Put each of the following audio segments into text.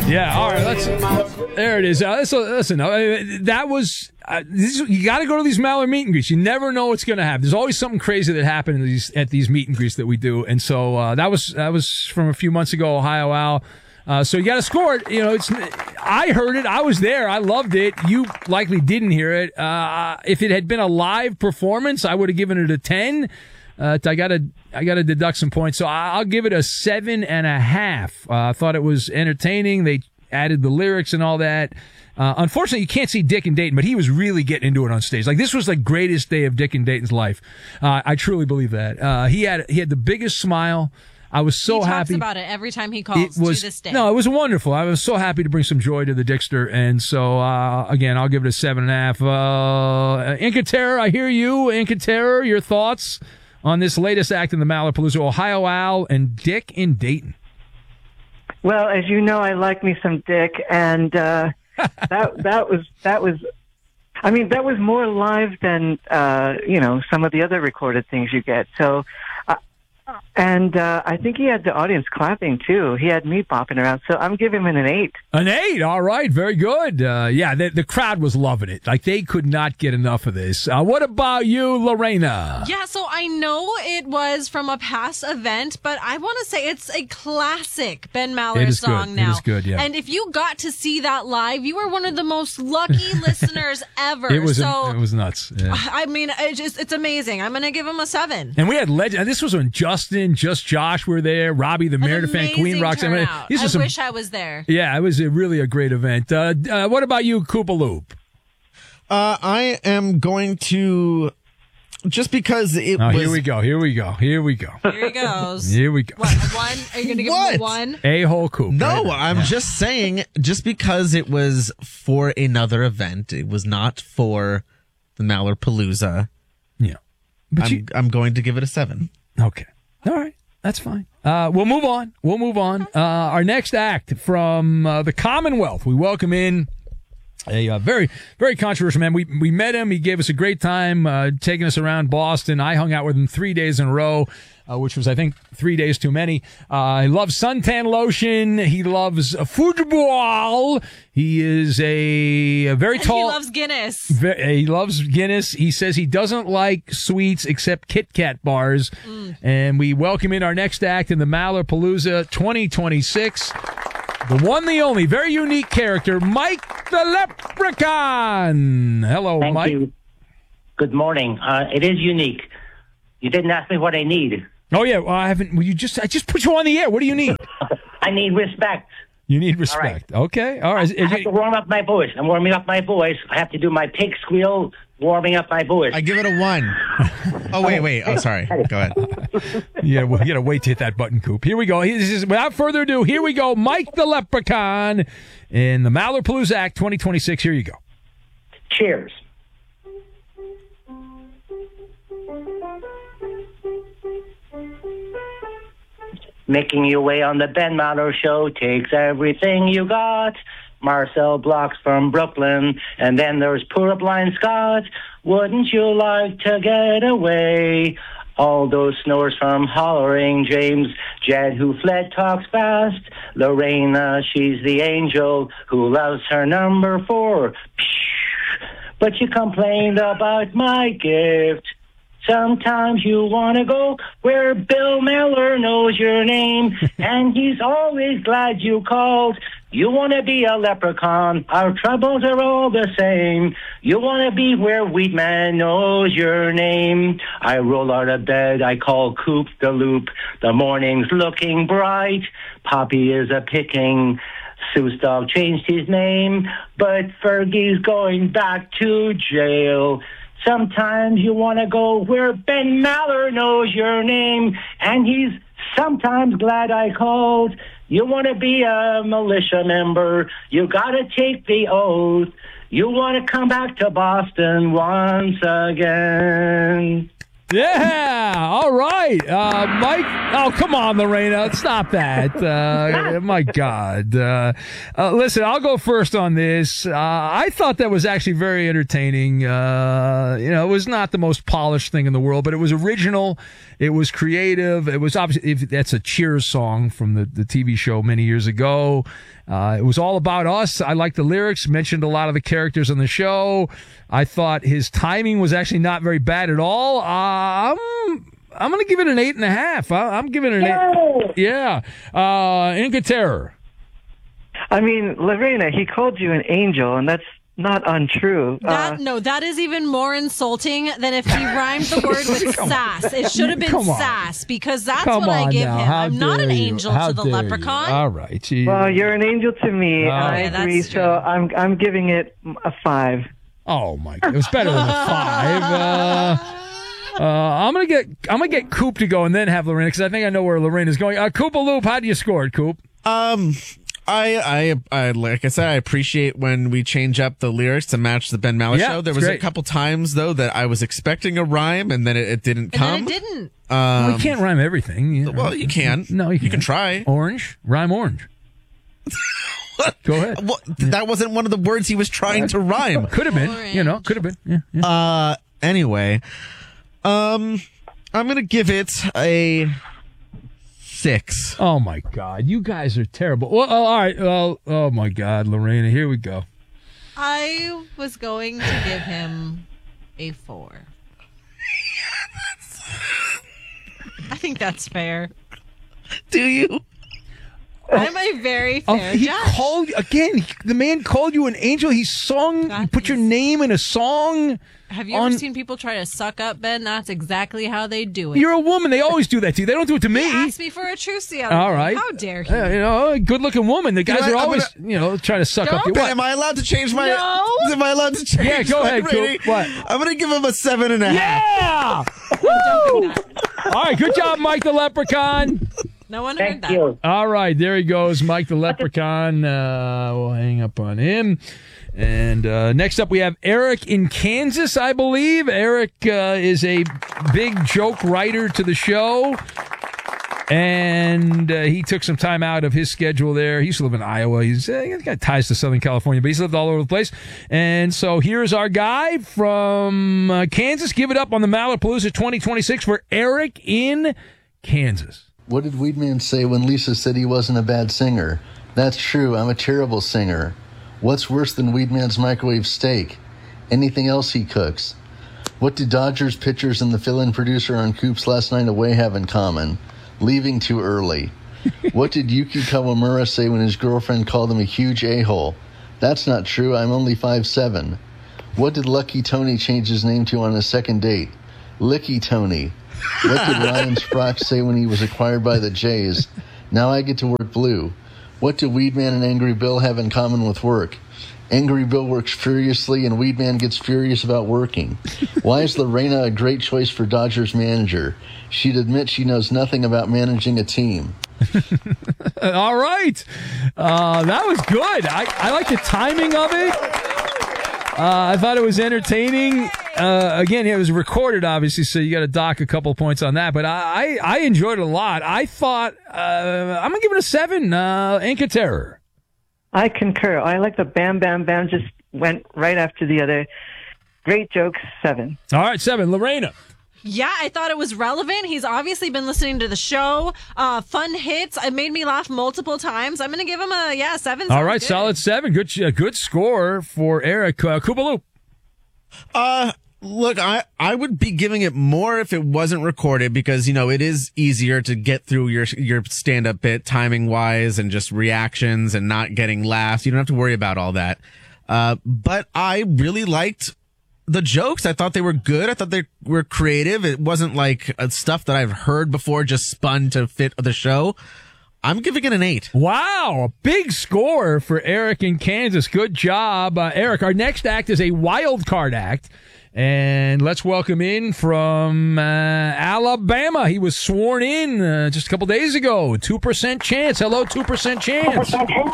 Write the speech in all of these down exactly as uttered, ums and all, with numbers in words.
Yeah, all right. Let's. There it is. Uh, listen, listen uh, that was. Uh, this, you got to go to these Maller meet and greets. You never know what's going to happen. There's always something crazy that happened in these, at these meet and greets that we do. And so uh, that was that was from a few months ago, Ohio Al. Uh, so you got to score it. You know, it's. I heard it. I was there. I loved it. You likely didn't hear it. Uh, if it had been a live performance, I would have given it a ten. Uh, I got to I got to deduct some points, so I'll give it a seven and a half. I uh, thought it was entertaining. They added the lyrics and all that. Uh, unfortunately, you can't see Dick and Dayton, but he was really getting into it on stage. Like, this was the greatest day of Dick and Dayton's life. Uh, I truly believe that. Uh, he had he had the biggest smile. I was so he talks happy about it every time he calls. It was, to this day. No, it was wonderful. I was so happy to bring some joy to the Dickster, and so uh, again, I'll give it a seven and a half. Uh, Inca Terror, I hear you. Inca Terror, your thoughts on this latest act in the Malapalooza, Ohio Al and Dick in Dayton? Well, as you know, I like me some Dick, and uh, that that was that was. I mean, that was more live than uh, you know some of the other recorded things you get. So. Uh, And uh, I think he had the audience clapping, too. He had me bopping around. So I'm giving him an eight. An eight. All right. Very good. Uh, yeah, the, the crowd was loving it. Like, they could not get enough of this. Uh, what about you, Lorena? Yeah, so I know it was from a past event, but I want to say it's a classic Ben Maller song good. now. It is good, yeah. And if you got to see that live, you were one of the most lucky listeners ever. It was, so, it was nuts. Yeah. I mean, it's, just, it's amazing. I'm going to give him a seven. And we had legend. This was when Justin, Just Josh were there. Robbie, the Meredith fan, Queen Roxanne. I, mean, I some, wish I was there. Yeah, it was a, really a great event. Uh, uh, what about you, Koopa Loop? Uh, I am going to, just because it oh, was. Here we go. Here we go. Here we go. Here he goes. Here we go. What, one? Are you going to give What? him a one? A-hole Coop. No, right? I'm yeah. just saying, just because it was for another event, it was not for the Mallerpalooza. Yeah. But I'm, you, I'm going to give it a seven. Okay. All right. That's fine. Uh, we'll move on. We'll move on. Uh, our next act from uh, the Commonwealth. We welcome in a uh, very, very controversial man. We we met him. He gave us a great time uh, taking us around Boston. I hung out with him three days in a row, uh, which was, I think, three days too many. Uh, he loves suntan lotion. He loves uh, football. He is a, a very and tall. He loves Guinness. Very, he loves Guinness. He says he doesn't like sweets except Kit Kat bars. Mm. And we welcome in our next act in the Mallerpalooza twenty twenty-six. The one, the only, very unique character, Mike the Leprechaun. Hello, Thank Mike. You. Good morning. Uh, it is unique. You didn't ask me what I need. Oh yeah, well, I haven't. Well, you just, I just put you on the air. What do you need? I need respect. You need respect. All right. Okay. All right. I, I have to warm up my voice. I'm warming up my voice. I have to do my pig squeal, warming up my voice. I give it a one. Oh, wait, wait. Oh, sorry. Go ahead. Yeah, well, you got to wait to hit that button, Coop. Here we go. This is, without further ado, here we go. Mike the Leprechaun in the Mallerpalooza Act twenty twenty-six. Here you go. Cheers. Making your way on the Ben Maller Show takes everything you got. Marcel Blocks from Brooklyn, and then there's poor blind Scott. Wouldn't you like to get away? All those snores from hollering James. Jed, who fled, talks fast. Lorena, she's the angel who loves her number four. But you complained about my gift. Sometimes you want to go where Bill Maller knows your name, and he's always glad you called. You want to be a leprechaun. Our troubles are all the same. You want to be where Wheatman knows your name. I roll out of bed. I call Coop the Loop. The morning's looking bright. Poppy is a picking. Seuss Dog changed his name, but Fergie's going back to jail. Sometimes you want to go where Ben Maller knows your name, and he's sometimes glad I called. You want to be a militia member, you got to take the oath. You want to come back to Boston once again. Yeah, all right. Uh, Mike, oh, come on, Lorena. Stop that. Uh, my God. Uh, uh, listen, I'll go first on this. Uh, I thought that was actually very entertaining. Uh, you know, it was not the most polished thing in the world, but it was original. It was creative. It was obviously, if that's a Cheers song from the, the T V show many years ago. Uh, it was all about us. I liked the lyrics, mentioned a lot of the characters on the show. I thought his timing was actually not very bad at all. Uh, I'm I'm going to give it an eight and a half. I, I'm giving it an eight. Yeah. Uh, Inca Terror. I mean, Lorena, he called you an angel, and that's not untrue. That, Uh, no, that is even more insulting than if he rhymed the word with sass. It should have been Come on. sass because that's Come what I on give now. him. How I'm not an dare you. angel How to the dare you. leprechaun. All right. Gee. well, you're an angel to me, and I yeah, that's agree. true. So I'm I'm giving it a five. Oh my God, it was better than a five. Uh, uh, I'm gonna get I'm gonna get Coop to go and then have Lorena because I think I know where Lorena's going. Uh, Coop Loop, how do you score it, Coop? Um, I, I, I, like I said, I appreciate when we change up the lyrics to match the Ben Maller Yeah, show. There it's was great. a couple times though that I was expecting a rhyme and then it, it didn't And come. then it didn't. well, you can't rhyme everything. You know. Well, you can. No, you, You can try. Orange, rhyme orange. Go ahead. Well, that wasn't one of the words he was trying to rhyme. Could have been. You know, could have been. Yeah, yeah. Uh, anyway, um, I'm gonna give it a six. Oh my God, you guys are terrible. Well, oh, all right. Well, oh my God, Lorena, here we go. I was going to give him a four. I think that's fair. Do you? I'm a very Oh, fair he judge. called again. The man called you an angel. He sung. God, He put your he's- name in a song. Have you on- ever seen people try to suck up Ben? That's exactly how they do it. You're a woman. They always do that to you. They don't do it to me. Asked me for a truce the other All day. right. How dare he? Yeah, you know, a good-looking woman. The guys know what? are I'm always, you know, trying to suck up Don't. your Ben, what? am I allowed to change my? No. Am I allowed to change? Yeah, go my ahead, Coop. rating? What? I'm gonna give him a seven and a half. Yeah. Don't do that. All right. Good job, Mike the Leprechaun. No one heard Thank that. you. All right, there he goes, Mike the Leprechaun. Uh, we'll hang up on him. And uh, next up, we have Eric in Kansas, I believe. Eric uh, is a big joke writer to the show. And uh, he took some time out of his schedule there. He used to live in Iowa. He's, uh, he's got ties to Southern California, but he's lived all over the place. And so here's our guy from uh, Kansas. Give it up on the Malapalooza twenty twenty-six for Eric in Kansas. What did Weedman say when Lisa said he wasn't a bad singer? That's true, I'm a terrible singer. What's worse than Weedman's microwave steak? Anything else he cooks? What do Dodgers pitchers and the fill-in producer on Coop's Last Night Away have in common? Leaving too early. What did Yuki Kawamura say when his girlfriend called him a huge a-hole? That's not true, I'm only five seven. What did Lucky Tony change his name to on his second date? Licky Tony. What did Ryan Sprock say when he was acquired by the Jays? Now I get to work blue. What do Weedman and Angry Bill have in common with work? Angry Bill works furiously and Weedman gets furious about working. Why is Lorena a great choice for Dodgers manager? She'd admit she knows nothing about managing a team. All right. Uh, that was good. I, I like the timing of it. Uh, I thought it was entertaining. Uh, again, it was recorded, obviously, so you got to dock a couple points on that. But I, I, I enjoyed it a lot. I thought uh, I'm gonna give it a seven. Uh, Inca Terror. I concur. I like the bam, bam, bam. Just went right after the other. Great jokes. Seven. All right, seven. Lorena. Yeah, I thought it was relevant. He's obviously been listening to the show. Uh, fun hits. It made me laugh multiple times. I'm going to give him a, yeah, seven. All Sounds right, good. solid seven. Good, uh, good score for Eric uh, Koopaloop. Uh, look, I, I would be giving it more if it wasn't recorded because, you know, it is easier to get through your, your stand-up bit timing wise and just reactions and not getting laughs. You don't have to worry about all that. Uh, but I really liked the jokes. I thought they were good. I thought they were creative. It wasn't like uh, stuff that I've heard before just spun to fit the show. I'm giving it an eight. Wow, a big score for Eric in Kansas. Good job, uh, Eric. Our next act is a wild card act. And let's welcome in from uh, Alabama. He was sworn in uh, just a couple days ago. two percent chance. Hello, two percent chance.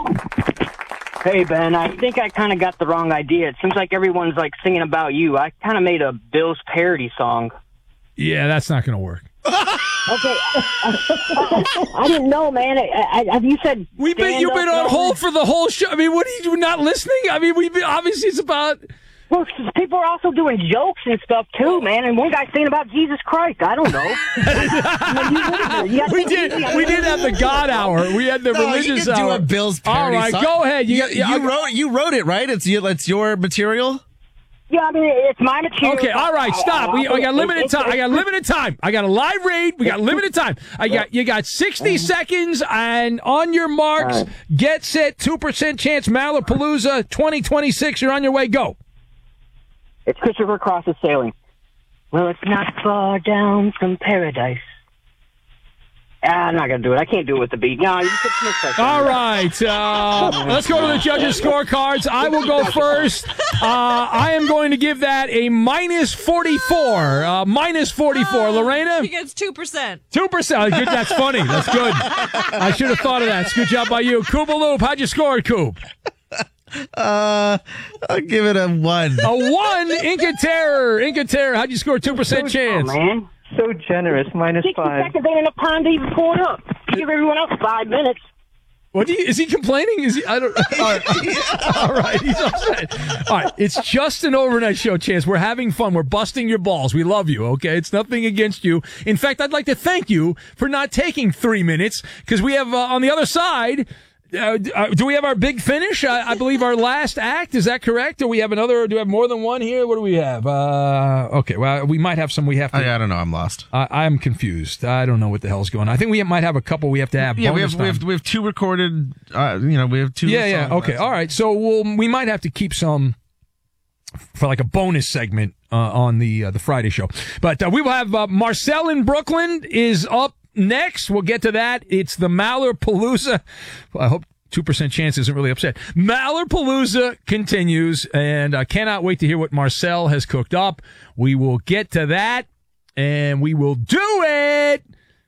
Hey, Ben, I think I kind of got the wrong idea. It seems like everyone's, like, singing about you. I kind of made a Bills parody song. Yeah, that's not going to work. Okay. I didn't know, man. I, I, have you said We've been, you've been on hold for the whole show. I mean, what are you not listening? I mean, we've been, obviously it's about... Well, people are also doing jokes and stuff too, man. And one guy's saying about Jesus Christ. I don't know. I mean, you, you we did. We did have the God hour. We had the No, religious you can hour. do a Bills parody All right, song. go ahead. You, You, got- you, I- wrote you wrote it, right? It's you, it's your material. Yeah, I mean, it's my material. Okay, all right, stop. We, we got limited time. I got limited time. I got a live read. We got limited time. I got you got sixty seconds, and on your marks, get set. Two percent chance. Malapalooza twenty twenty-six. You're on your way. Go. It's Christopher Cross is sailing. Well, it's not far down from paradise. Ah, I'm not going to do it. I can't do it with the beat. No, you can mix that. All right. Uh, let's go to the judges' scorecards. I will go first. Uh, I am going to give that a minus forty-four. Uh, minus forty-four. Oh, Lorena? He gets two percent. two percent. Good. That's funny. That's good. I should have thought of that. It's good job by you. Koopa Loop, how'd you score it, Coop? Uh, I'll give it a one. A one. Inca Terror. Inca Terror, how'd you score two percent chance? Oh, man. So generous, minus sixty five. seconds ain't enough time to even pull it up. Give everyone else five minutes. What do you, is he complaining? Is he? I don't. All right. All right. He's upset. All right. It's just an overnight show, Chance. We're having fun. We're busting your balls. We love you. Okay. It's nothing against you. In fact, I'd like to thank you for not taking three minutes because we have uh, on the other side. Uh, do we have our big finish? I, I believe our last act. Is that correct? Do we have another? Do we have more than one here? What do we have? Uh, okay. Well, we might have some. We have to. I, I don't know. I'm lost. I, I'm confused. I don't know what the hell's going on. I think we might have a couple. We have to have. Yeah, we bonus have, we have time. we have two recorded. Uh, you know, we have two. Yeah, yeah. songs Okay. left. All right. So we'll, we might have to keep some for like a bonus segment uh, on the uh, the Friday show. But uh, we will have uh, Marcel in Brooklyn is up next. We'll get to that. It's the Malapalooza. I hope two percent chance isn't really upset. Malapalooza continues, and I cannot wait to hear what Marcel has cooked up. We will get to that, and we will do it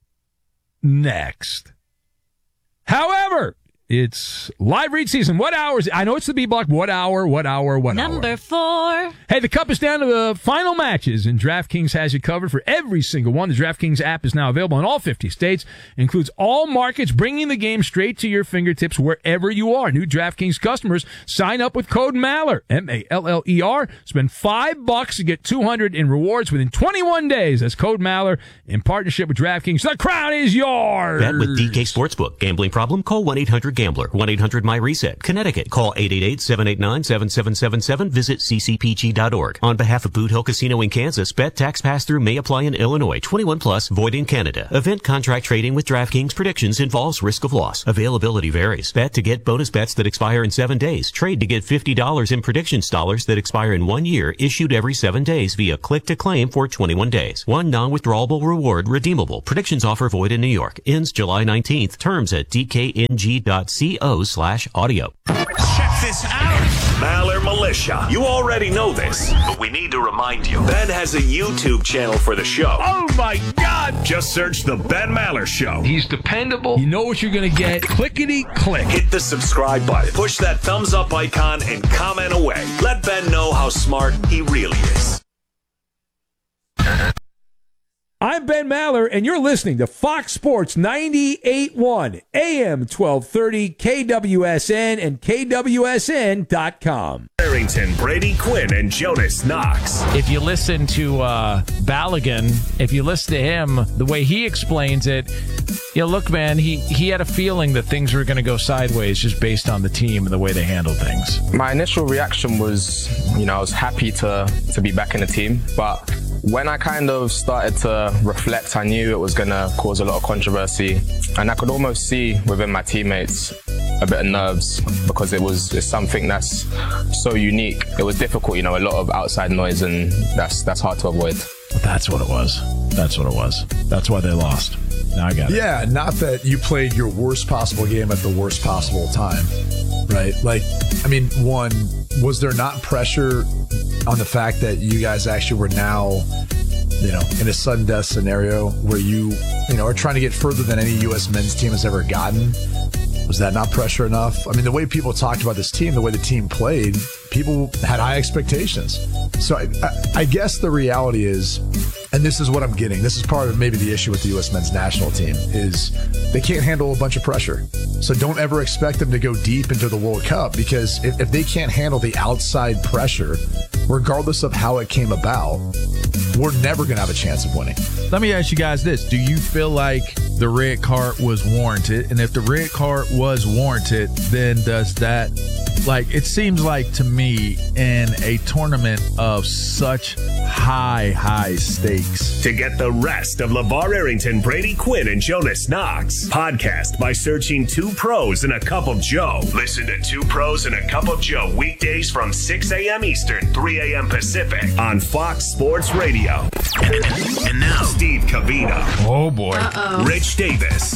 next. However, it's live read season. What hours? I know it's the B block. What hour? What hour? What hour? Number four. Hey, the cup is down to the final matches, and DraftKings has you covered for every single one. The DraftKings app is now available in all fifty states. It includes all markets, bringing the game straight to your fingertips wherever you are. New DraftKings customers sign up with code MALLER, M A L L E R. Spend five bucks to get two hundred in rewards within twenty-one days. That's code MALLER in partnership with DraftKings. The crown is yours. Bet with D K Sportsbook. Gambling problem? Call one eight hundred gambler. one eight hundred my reset. Connecticut. Call eight eight eight, seven eight nine, seven seven seven seven. Visit c c p g dot org. On behalf of Boot Hill Casino in Kansas, bet tax pass-through may apply in Illinois. twenty-one plus, void in Canada. Event contract trading with DraftKings predictions involves risk of loss. Availability varies. Bet to get bonus bets that expire in seven days. Trade to get fifty dollars in predictions dollars that expire in one year, issued every seven days via click to claim for twenty-one days. One non-withdrawable reward redeemable. Predictions offer void in New York. Ends July nineteenth. Terms at d k n g dot co slash audio. Check this out. Maller Militia. You already know this, but we need to remind you. Ben has a YouTube channel for the show. Oh, my God. Just search The Ben Maller Show. He's dependable. You know what you're going to get. Clickety click. Hit the subscribe button. Push that thumbs up icon and comment away. Let Ben know how smart he really is. I'm Ben Maller, and you're listening to Fox Sports ninety-eight point one, A M twelve thirty, K W S N, and K W S N dot com. Barrington, Brady Quinn, and Jonas Knox. If you listen to uh, Balogun, if you listen to him, the way he explains it, you know, look, man, he, he had a feeling that things were going to go sideways just based on the team and the way they handled things. My initial reaction was, you know, I was happy to, to be back in the team, but when I kind of started to reflect, I knew it was going to cause a lot of controversy, and I could almost see within my teammates a bit of nerves because it was it's something that's so unique. It was difficult, you know, a lot of outside noise, and that's that's hard to avoid. That's what it was. That's what it was. That's why they lost. Now I got it. Yeah, not that you played your worst possible game at the worst possible time, right? Like, I mean, one, was there not pressure on the fact that you guys actually were now, you know, in a sudden death scenario where you, you know, are trying to get further than any U S men's team has ever gotten? Was that not pressure enough? I mean, the way people talked about this team, the way the team played, people had high expectations. So I, I, I guess the reality is, and this is what I'm getting, this is part of maybe the issue with the U S men's national team, is they can't handle a bunch of pressure. So don't ever expect them to go deep into the World Cup, because if, if they can't handle the outside pressure regardless of how it came about, we're never going to have a chance of winning. Let me ask you guys this. Do you feel like the red card was warranted? And if the red card was warranted, then does that, like, it seems like to me in a tournament of such high, high stakes. To get the rest of LeVar Arrington, Brady Quinn, and Jonas Knox, podcast by searching Two Pros and a Cup of Joe. Listen to Two Pros and a Cup of Joe weekdays from six a.m. Eastern, three a.m. Pacific on Fox Sports Radio. And now, Steve Covino. Oh, boy. Uh-oh. Rich Davis.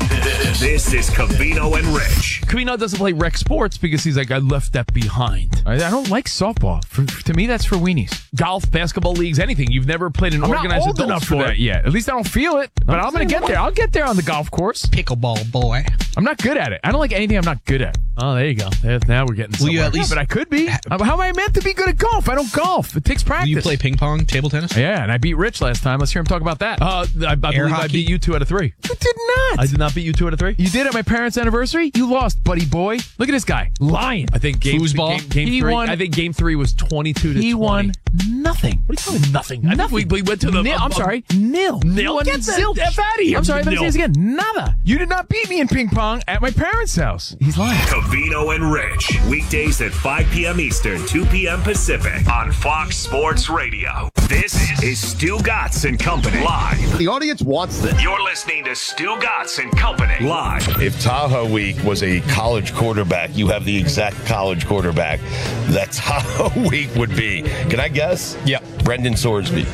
This is Covino and Rich. Covino doesn't play rec sports because he's like, I left that behind. I, I don't like softball. For, to me, that's for weenies. Golf, basketball leagues, anything. You've never played an I'm organized not old adult enough sport for that yet. At least I don't feel it. But I'm, I'm going to get there. I'll get there on the golf course. Pickleball, boy. I'm not good at it. I don't like anything I'm not good at. Oh, there you go. There, now we're getting somewhere. Will you at least, yeah, but I could be. How am I meant to be good at golf? I don't golf. It takes practice. Will you play ping pong, table tennis? Yeah, and I beat Rich last time. Let's hear him talk about that. Uh, I, I believe hockey? I beat you two out of three. You did not. I did not beat you two out of three. You did at my parents' anniversary. You lost, buddy boy. Look at this guy lying. I think game, Foosball? game, game He three. won- I think game three was twenty-two to He twenty. won nothing. What are you talking nothing? I think we, we went to the. Nil. uh, I'm sorry. Nil. Nil. You won Get the zilch. F out of here. I'm sorry. Let me say Nil. this again. Nada. You did not beat me in ping pong at my parents' house. He's lying. Covino and Rich. Weekdays at five p.m. Eastern, two p.m. Pacific on Fox Sports Radio. This is Stu Gatz and Company live. The audience wants this. You're listening to Stu Gatz and Company live. If Tahoe Week was a college quarterback, you have the exact college quarterback that Tahoe Week would be. Can I guess? Yep. Brendan Sorsby.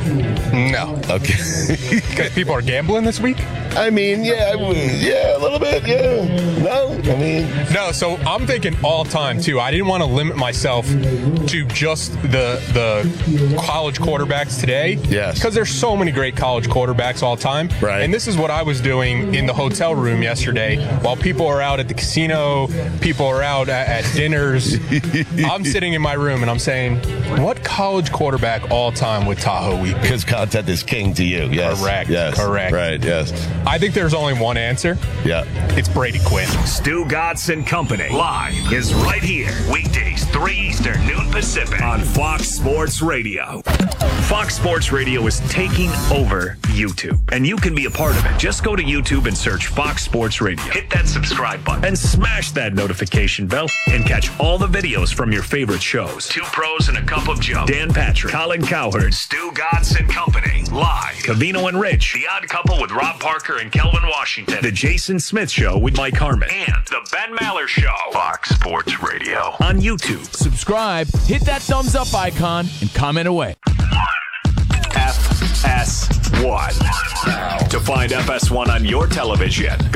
No. Okay. Because people are gambling this week? I mean, yeah, I would- yeah, a little bit, yeah. No, I mean. No, so I'm thinking all time, too. I didn't want to limit myself to just the the college quarterbacks today. Yes. Because there's so many great college quarterbacks all time. Right. And this is what I was doing in the hotel room yesterday while people are out at the casino, people are out at, at dinners. I'm sitting in my room and I'm saying, what college quarterback all time would Tahoe Week be? Because content is king to you, yes. Correct. Yes. Correct. Right, yes. I think there's only one answer. Yeah. It's Brady Quinn. Stu Gatz and Company live is right here. Weekdays, three Eastern, noon Pacific on Fox Sports Radio. Fox Sports Radio is taking over YouTube, and you can be a part of it. Just go to YouTube and search Fox Sports Radio. Hit that subscribe button and smash that notification bell and catch all the videos from your favorite shows. Two Pros and a Cup of Joe. Dan Patrick, Colin Cowherd, Stu Gatz and Company live. Covino and Rich, The Odd Couple with Rob Parker and Kelvin Washington. The Jason Smith Show with Mike Harmon. And The Ben Maller Show. Fox Sports Radio on YouTube. Subscribe, hit that thumbs up icon, and comment away. F S one. To find F S one on your television, go